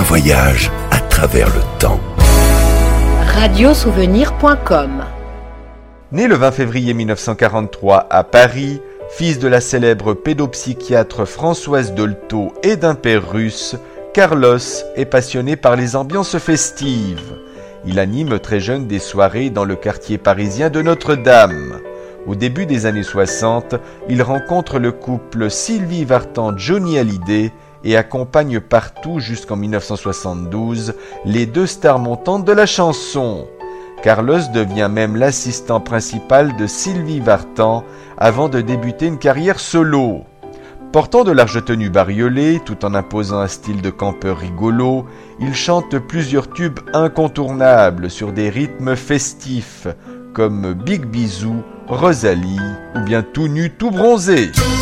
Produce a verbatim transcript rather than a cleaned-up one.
voyage à travers le temps. radio souvenir point com. Né le vingt février mille neuf cent quarante-trois à Paris, fils de la célèbre pédopsychiatre Françoise Dolto et d'un père russe, Carlos est passionné par les ambiances festives. Il anime très jeune des soirées dans le quartier parisien de Notre-Dame. Au début des années soixante, il rencontre le couple Sylvie Vartan-Johnny Hallyday et accompagne partout jusqu'en mille neuf cent soixante-douze les deux stars montantes de la chanson. Carlos devient même l'assistant principal de Sylvie Vartan avant de débuter une carrière solo. Portant de larges tenues bariolées, tout en imposant un style de campeur rigolo, il chante plusieurs tubes incontournables sur des rythmes festifs, comme Big Bisou, Rosalie ou bien Tout nu, tout bronzé.